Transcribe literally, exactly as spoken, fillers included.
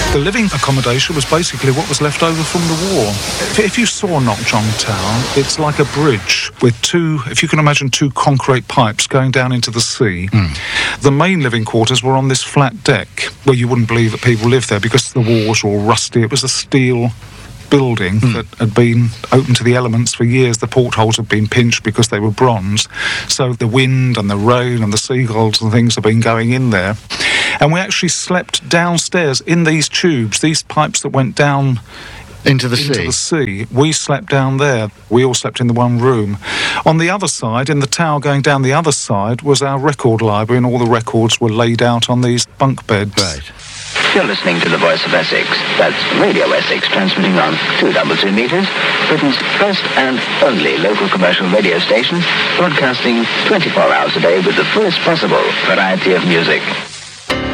The living accommodation was basically what was left over from the war. If, if you saw Nok Jong Town, it's like a bridge with two, if you can imagine, two concrete pipes going down into the sea. Mm. The main living quarters were on this flat deck where you wouldn't believe that people lived there because the walls were all rusty. It was a steel building mm. that had been open to the elements for years. The portholes had been pinched because they were bronze, so the wind and the rain and the seagulls and things have been going in there. And we actually slept downstairs in these tubes, these pipes that went down into the into sea. the sea. We slept down there. We all slept in the one room. On the other side, in the tower going down the other side, was our record library, and all the records were laid out on these bunk beds. Right. You're listening to The Voice of Essex. That's Radio Essex, transmitting on two double two metres, Britain's first and only local commercial radio station, broadcasting twenty-four hours a day with the fullest possible variety of music.